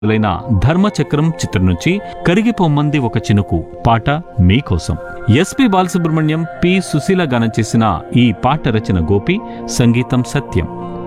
లైన ధర్మచక్రం చిత్రం నుంచి కరిగిపోమ్మంది ఒక చినుకు పాట మీకోసం. ఎస్పి బాలసుబ్రహ్మణ్యం, పి సుశీల గానం చేసిన ఈ పాట రచన గోపి, సంగీతం సత్యం.